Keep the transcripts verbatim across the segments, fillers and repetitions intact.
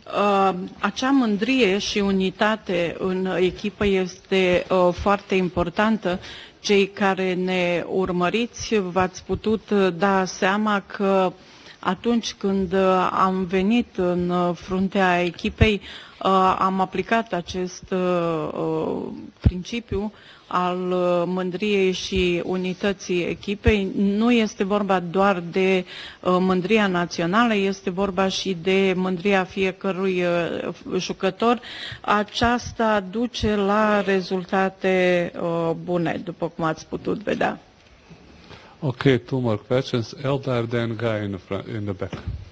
Acea mândrie și unitate în echipă este foarte importantă. Cei care ne urmăriți v-ați putut da seama că atunci când am venit în fruntea echipei, am aplicat acest principiu al mândriei și unității echipei. Nu este vorba doar de mândria națională, este vorba și de mândria fiecărui jucător. Aceasta duce la rezultate bune, după cum ați putut vedea. Okay, two more questions. Eldar, then Guy in the front, in the back.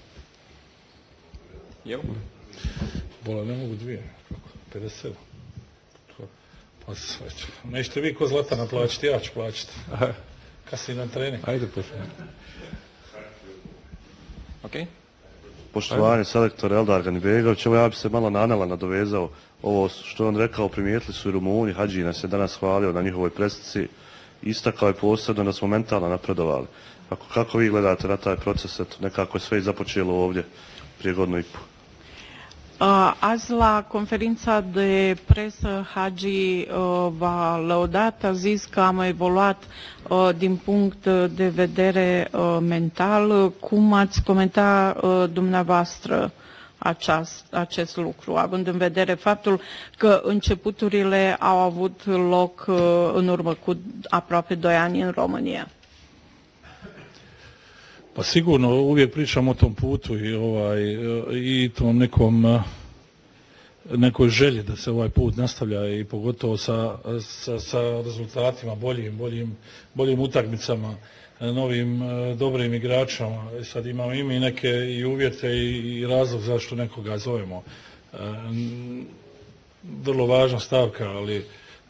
Eu? Bola, ne mogu dvije. pedeset sedam. Pa se sveće. Nećete vi ko Zlatana plaćati, ja ću plaćati. Kasnije na trening. Ajde, pošli. Ok. Poštovanje selektor Eldar Ganibjegović, evo ja bi se malo na Anela nadovezao. Ovo što on rekao, primijetili su i Rumuni, Hadži nas je danas hvalio na njihovoj predstavci. Istakao je posebno da smo mentalno napredovali. Kako, kako vi gledate na taj proces? Eto, nekako je sve i započelo ovdje prije godinu i po. Azi la conferința de presă Hagi v-a lăudat, a zis că am evoluat din punct de vedere mental. Cum ați comenta dumneavoastră aceast, acest lucru, având în vedere faptul că începuturile au avut loc în urmă cu aproape doi ani în România? Pa sigurno uvijek pričam o tom putu i ovaj i tom nekom nekoj želji da se ovaj put nastavlja i pogotovo sa, sa, sa rezultatima boljim, boljim, boljim utakmicama, novim dobrim igračama. Sad imamo i mi neke i uvjete i, i razlog zašto nekoga zovemo. Vrlo važna stavka, ali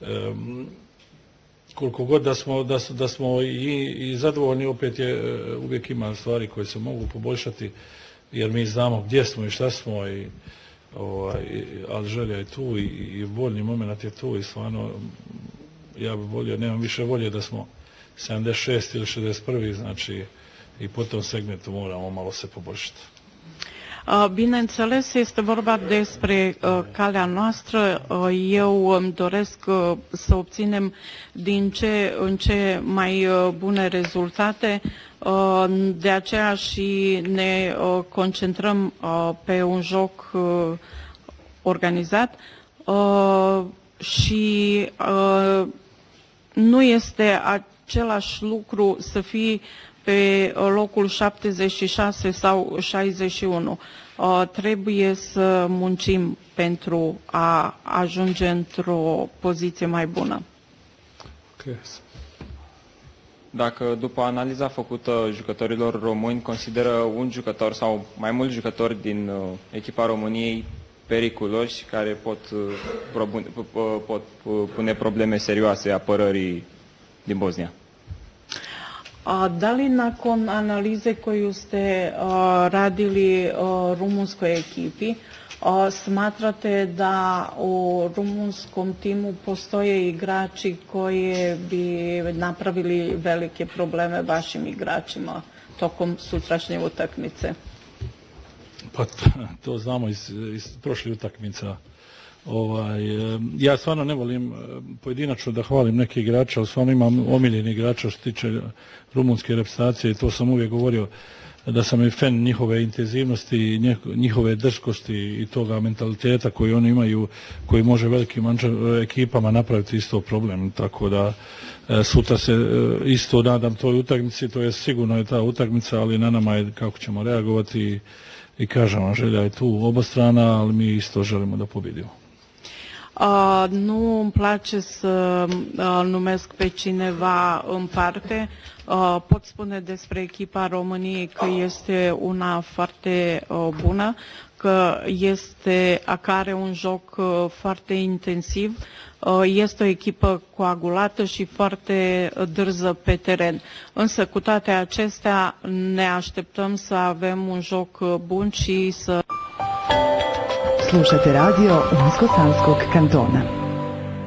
koliko god da smo, da, da smo i, i zadovoljni, opet je, uvijek ima stvari koje se mogu poboljšati, jer mi znamo gdje smo i šta smo, i, ovaj, ali želja je tu i, i voljni moment je tu i stvarno ja bih volio, nemam više volje da smo sedamdeset šest ili šezdeset prvi, znači i po tom segmentu moramo malo se poboljšati. Bineînțeles, este vorba despre calea noastră. Eu îmi doresc să obținem din ce în ce mai bune rezultate. De aceea și ne concentrăm pe un joc organizat și nu este același lucru să fii pe locul șaptezeci și șase sau șaizeci și unu. Trebuie să muncim pentru a ajunge într-o poziție mai bună. Okay. Dacă după analiza făcută jucătorilor români consideră un jucător sau mai mulți jucători din echipa României periculoși care pot, pot pune probleme serioase apărării din Bosnia? Da li nakon analize koju ste radili rumunskoj ekipi, smatrate da u rumunskom timu postoje igrači koji bi napravili velike probleme vašim igračima tokom sutrašnje utakmice? Pa to znamo iz, iz prošlih utakmica. Ovaj, ja stvarno ne volim pojedinačno da hvalim neke igrače, ali stvarno imam omiljeni igrača što tiče rumunske reprezentacije i to sam uvijek govorio da sam i fan njihove intenzivnosti, njihove drskosti i toga mentaliteta koji oni imaju, koji može velikim ekipama napraviti isto problem. Tako da sutra se isto nadam toj utakmici, to je sigurno je ta utakmica, ali na nama je kako ćemo reagovati i, i kažem vam, želja je tu obostrana, ali mi isto želimo da pobjedimo. Uh, nu îmi place să uh, numesc pe cineva în parte. Uh, pot spune despre echipa României că este una foarte uh, bună, că este, că are un joc uh, foarte intensiv. Uh, este o echipă coagulată și foarte dârză pe teren. Însă, cu toate acestea, ne așteptăm să avem un joc bun și să... Slušate radio Unsko-Sanskog kantona.